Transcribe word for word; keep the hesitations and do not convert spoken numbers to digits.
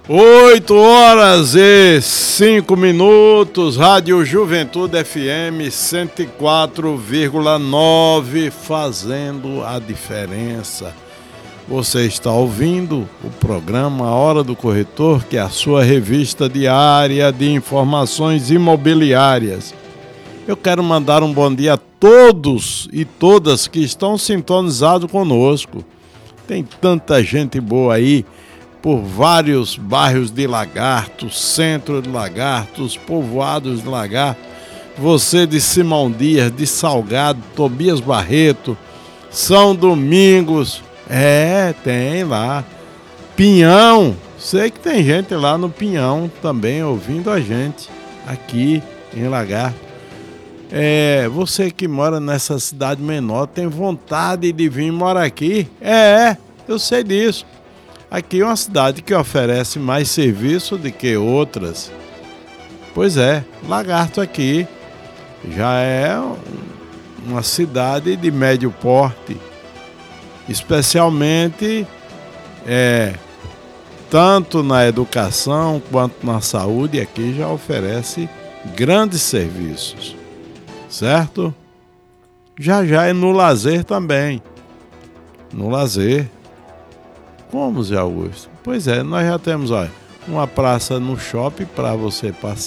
Oito horas e cinco minutos, Rádio Juventude F M cento e quatro vírgula nove, fazendo a diferença. Você está ouvindo o programa Hora do Corretor, que é a sua revista diária de informações imobiliárias. Eu quero mandar um bom dia a todos e todas que estão sintonizados conosco. Tem tanta gente boa aí, por vários bairros de Lagarto, centro de Lagarto, povoados de Lagarto. Você de Simão Dias, de Salgado, Tobias Barreto, São Domingos, é, tem lá. Pinhão, sei que tem gente lá no Pinhão também ouvindo a gente aqui em Lagarto. É, você que mora nessa cidade menor, tem vontade de vir morar aqui? É, eu sei disso. Aqui é uma cidade que oferece mais serviço do que outras. Pois é, Lagarto aqui já é uma cidade de médio porte, especialmente é, tanto na educação quanto na saúde, aqui já oferece grandes serviços, certo? Já já é no lazer também, no lazer. Como, Zé Augusto? Pois é, nós já temos, olha, uma praça no shopping para você passear.